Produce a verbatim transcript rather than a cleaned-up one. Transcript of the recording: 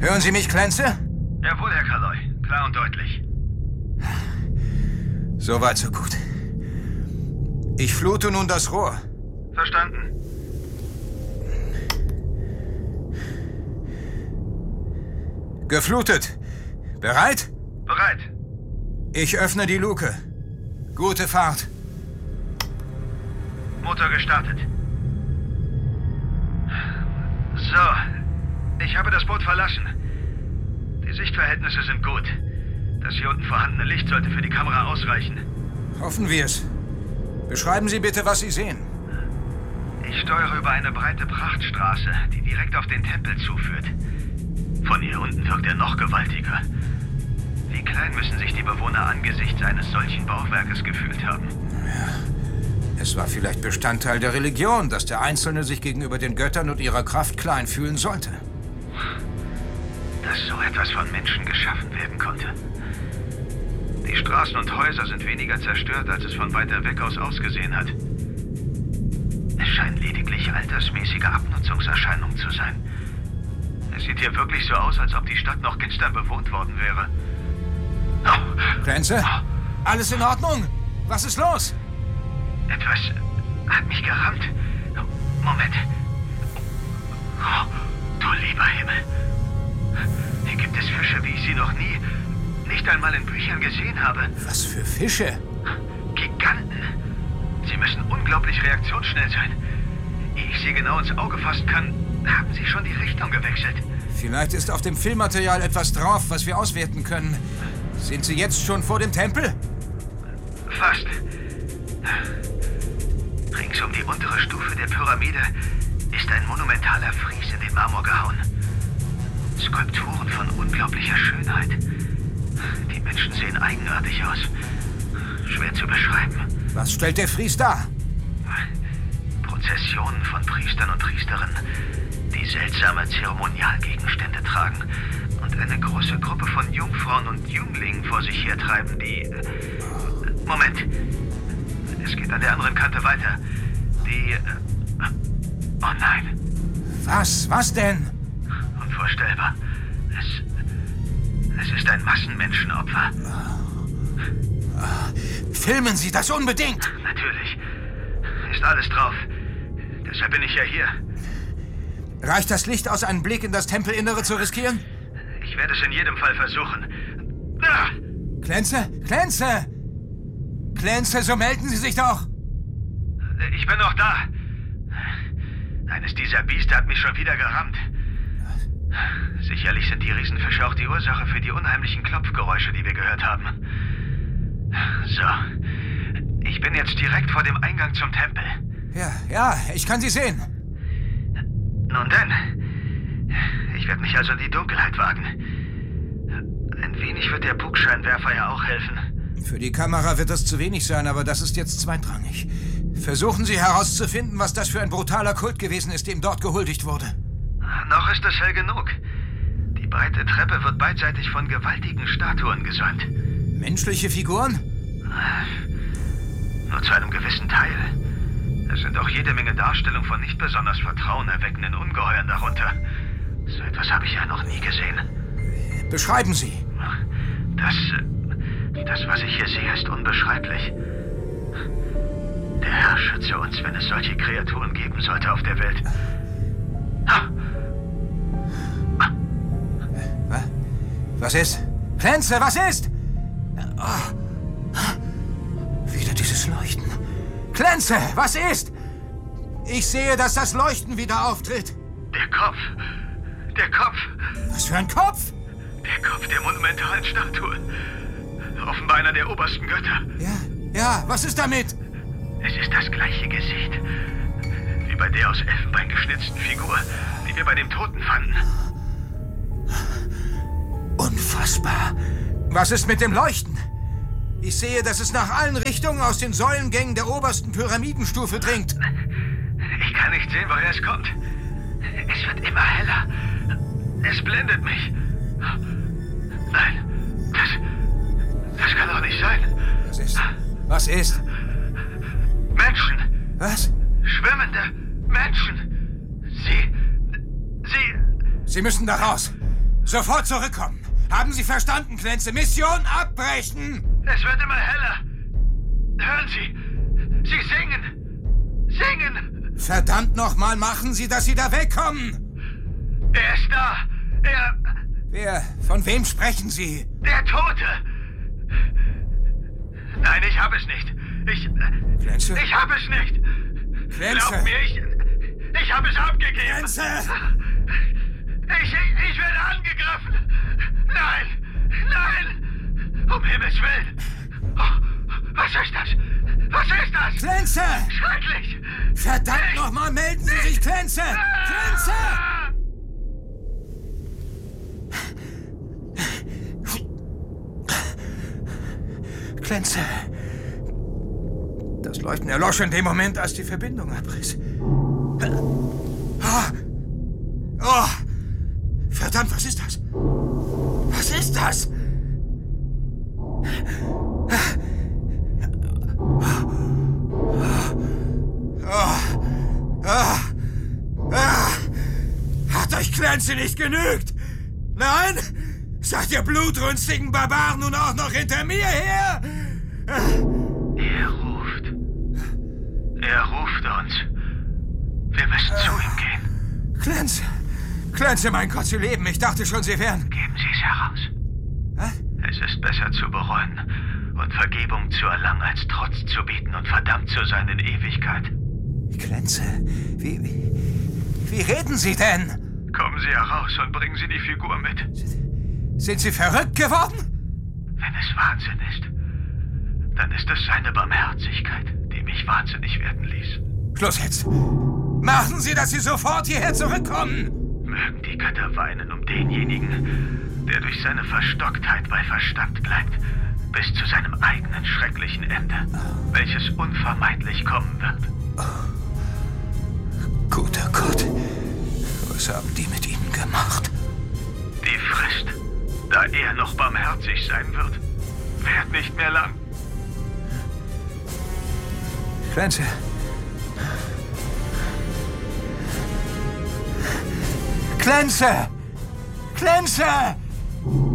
Hören Sie mich, Clancy? Jawohl, Herr Kaloy. Klar und deutlich. So weit, so gut. Ich flute nun das Rohr. Verstanden. Geflutet. Bereit? Bereit. Ich öffne die Luke. Gute Fahrt. Motor gestartet. So. Ich habe das Boot verlassen. Die Sichtverhältnisse sind gut. Das hier unten vorhandene Licht sollte für die Kamera ausreichen. Hoffen wir es. Beschreiben Sie bitte, was Sie sehen. Ich steuere über eine breite Prachtstraße, die direkt auf den Tempel zuführt. Von hier unten wirkt er noch gewaltiger. Wie klein müssen sich die Bewohner angesichts eines solchen Bauwerkes gefühlt haben? Ja. Es war vielleicht Bestandteil der Religion, dass der Einzelne sich gegenüber den Göttern und ihrer Kraft klein fühlen sollte. Dass so etwas von Menschen geschaffen werden konnte. Die Straßen und Häuser sind weniger zerstört, als es von weiter weg aus ausgesehen hat. Es scheinen lediglich altersmäßige Abnutzungserscheinungen zu sein. Es sieht hier wirklich so aus, als ob die Stadt noch gestern bewohnt worden wäre. Oh. Clancy? Oh. Alles in Ordnung? Was ist los? Etwas hat mich gerammt. Moment. Oh, du lieber Himmel. Hier gibt es Fische, wie ich sie noch nie, nicht einmal in Büchern gesehen habe. Was für Fische? Giganten. Sie müssen unglaublich reaktionsschnell sein. Ehe ich sie genau ins Auge fassen kann, haben sie schon die Richtung gewechselt. Vielleicht ist auf dem Filmmaterial etwas drauf, was wir auswerten können. Sind Sie jetzt schon vor dem Tempel? Fast. Rings um die untere Stufe der Pyramide ist ein monumentaler Fries in den Marmor gehauen. Skulpturen von unglaublicher Schönheit. Die Menschen sehen eigenartig aus. Schwer zu beschreiben. Was stellt der Fries dar? Prozessionen von Priestern und Priesterinnen, die seltsame Zeremonialgegenstände tragen und eine große Gruppe von Jungfrauen und Jünglingen vor sich hertreiben, die... Moment. Es geht an der anderen Kante weiter. Die... Oh nein. Was? Was denn? Unvorstellbar. Es... Es ist ein Massenmenschenopfer. Filmen Sie das unbedingt! Natürlich. Ist alles drauf. Deshalb bin ich ja hier. Reicht das Licht aus, einen Blick in das Tempelinnere zu riskieren? Ich werde es in jedem Fall versuchen. Ah! Clancy? Clancy! Clancy, so melden Sie sich doch! Ich bin noch da. Eines dieser Biester hat mich schon wieder gerammt. Sicherlich sind die Riesenfische auch die Ursache für die unheimlichen Klopfgeräusche, die wir gehört haben. So. Ich bin jetzt direkt vor dem Eingang zum Tempel. Ja, ja, ich kann Sie sehen. Nun denn. Ich werde mich also in die Dunkelheit wagen. Ein wenig wird der Bugscheinwerfer ja auch helfen. Für die Kamera wird das zu wenig sein, aber das ist jetzt zweitrangig. Versuchen Sie herauszufinden, was das für ein brutaler Kult gewesen ist, dem dort gehuldigt wurde. Noch ist es hell genug. Die breite Treppe wird beidseitig von gewaltigen Statuen gesäumt. Menschliche Figuren? Nur zu einem gewissen Teil. Es sind auch jede Menge Darstellungen von nicht besonders vertrauenerweckenden Ungeheuern darunter. So etwas habe ich ja noch nie gesehen. Beschreiben Sie. Das, das, was ich hier sehe, ist unbeschreiblich. Der Herr schütze uns, wenn es solche Kreaturen geben sollte auf der Welt. Was ist? Clancy, was ist? Oh. Wieder dieses Leuchten. Clancy, was ist? Ich sehe, dass das Leuchten wieder auftritt. Der Kopf. Der Kopf. Was für ein Kopf? Der Kopf der monumentalen Statue. Offenbar einer der obersten Götter. Ja, ja, was ist damit? Es ist das gleiche Gesicht. Wie bei der aus Elfenbein geschnitzten Figur, die wir bei dem Toten fanden. Unfassbar. Was ist mit dem Leuchten? Ich sehe, dass es nach allen Richtungen aus den Säulengängen der obersten Pyramidenstufe dringt. Ich kann nicht sehen, woher es kommt. Es wird immer heller. Es blendet mich. Nein, das... Das kann doch nicht sein. Was ist? Was ist? Menschen. Was? Schwimmende Menschen. Sie... Sie... Sie müssen da raus. Sofort zurückkommen. Haben Sie verstanden, Clancy? Mission abbrechen! Es wird immer heller. Hören Sie. Sie singen. Singen. Verdammt nochmal, machen Sie, dass Sie da wegkommen! Er ist da. Er... Wer? Von wem sprechen Sie? Der Tote. Nein, ich habe es nicht. Ich... Clancy? Ich habe es nicht. Clancy? Glaub mir, ich... Ich habe es abgegeben. Clancy! Ich, ich, ich werde angegriffen. Nein. Nein. Um Himmels Willen. Oh, was ist das? Was ist das? Clancy! Schrecklich. Verdammt Ich- nochmal, melden Sie sich, Clancy! Clancy! Clancy! Das Leuchten erlosch in dem Moment, als die Verbindung abriss. Oh! Oh! Verdammt, was ist das? Was ist das? Oh! Ah! Ah! Hat euch Clancy nicht genügt? Nein? Seid ihr blutrünstigen Barbaren nun auch noch hinter mir her? Er ruft. Er ruft uns. Wir müssen zu ihm gehen. Clancy! Clancy, mein Gott, Sie leben. Ich dachte schon, Sie wären... Geben Sie es heraus. Hä? Es ist besser zu bereuen und Vergebung zu erlangen, als Trotz zu bieten und verdammt zu sein in Ewigkeit. Clancy, wie, wie... Wie reden Sie denn? Kommen Sie heraus und bringen Sie die Figur mit. Sind Sie verrückt geworden? Wenn es Wahnsinn ist, dann ist es seine Barmherzigkeit, die mich wahnsinnig werden ließ. Schluss jetzt. Machen Sie, dass Sie sofort hierher zurückkommen. Mögen die Götter weinen um denjenigen, der durch seine Verstocktheit bei Verstand bleibt, bis zu seinem eigenen schrecklichen Ende, welches unvermeidlich kommen wird. Guter Gott. Was haben die mit Ihnen gemacht? Die Frist, da er noch barmherzig sein wird, währt nicht mehr lang. Clancy. Clancy! Clancy!